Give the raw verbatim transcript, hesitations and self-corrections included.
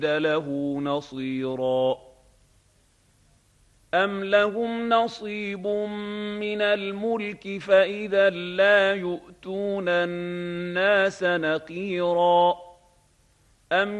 له نصيرا أم لهم نصيب من الملك فإذا لا يؤتون الناس نقيرا أم